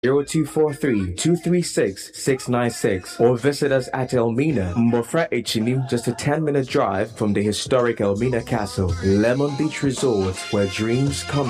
0243-236-696 or visit us at Elmina, Mbofra Echini, just a 10-minute drive from the historic Elmina Castle, Lemon Beach Resort, where dreams come